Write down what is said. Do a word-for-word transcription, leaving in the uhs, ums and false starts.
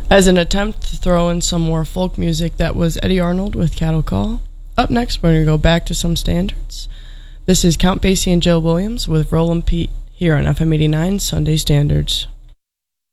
As an attempt to throw in some more folk music, that was Eddie Arnold with Cattle Call. Up next, we're going to go back to some standards. This is Count Basie and Joe Williams with Rollin' Pete here on F M eighty-nine Sunday Standards.